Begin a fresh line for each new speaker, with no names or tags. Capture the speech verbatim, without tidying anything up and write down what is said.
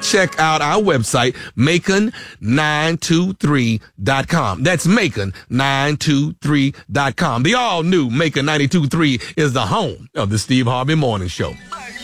check out our website, macon nine two three dot com. That's macon nine two three dot com. The all-new Macon ninety-two point three is the home of the Steve Harvey Morning Show.